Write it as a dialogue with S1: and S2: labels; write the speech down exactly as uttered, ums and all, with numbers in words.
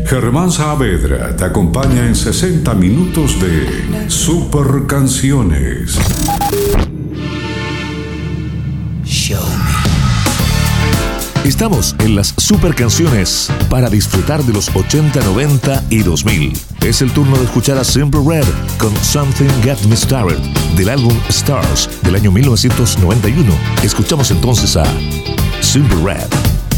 S1: Germán Saavedra te acompaña en sesenta minutos de Super Canciones.
S2: Show me.
S3: Estamos en las super canciones para disfrutar de los ochenta, noventa y dos mil. Es el turno de escuchar a Simply Red con Something Got Me Started del álbum Stars del año mil novecientos noventa y uno. Escuchamos entonces a Simply Red.